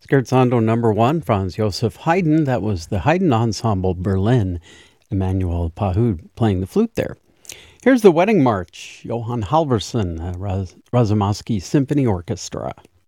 Scherzando number 1, Franz Joseph Haydn. That was the Haydn Ensemble Berlin. Emmanuel Pahud playing the flute there. Here's the Wedding March, Johann Halvorsen, Razumovsky Symphony Orchestra.